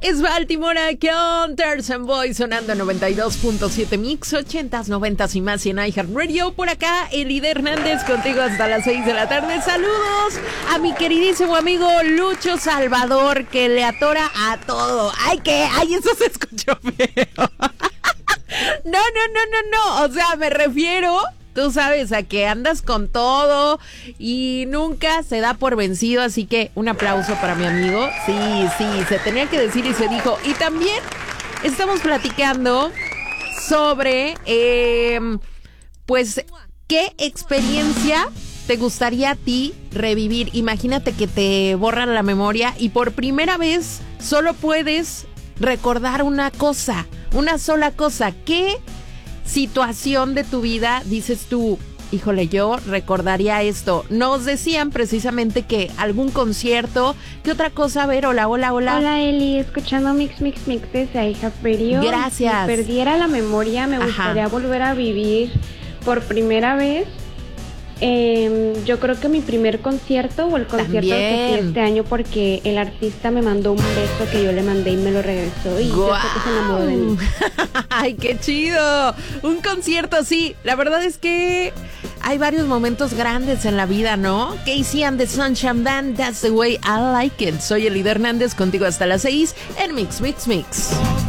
Es Baltimore Counters and Boys sonando 92.7 Mix, 80s, 90s y más y en iHeartRadio. Por acá, Elide Hernández contigo hasta las 6 de la tarde. Saludos a mi queridísimo amigo Lucho Salvador, que le atora a todo. ¡Ay, qué! ¡Ay, eso se escuchó feo! No. O sea, me refiero... Tú sabes, a que andas con todo y nunca se da por vencido, así que un aplauso para mi amigo. Sí, se tenía que decir y se dijo. Y también estamos platicando sobre, pues, ¿qué experiencia te gustaría a ti revivir? Imagínate que te borran la memoria y por primera vez solo puedes recordar una cosa, una sola cosa. ¿Qué situación de tu vida dices tú, híjole, yo recordaría esto? Nos decían precisamente que algún concierto. ¿Qué otra cosa? A ver, hola. Hola, Eli, escuchando Mix desde iHeartRadio. Gracias. Si perdiera la memoria, me gustaría volver a vivir por primera vez. Yo creo que mi primer concierto o el concierto que fui este año, porque el artista me mandó un beso que yo le mandé y me lo regresó y yo sé que se enamoró de mí. ¡Ay, qué chido! Un concierto, sí. La verdad es que hay varios momentos grandes en la vida, ¿no? Casey and the Sunshine Band, That's the Way I Like It. Soy Elide Hernández contigo hasta las 6 en Mix.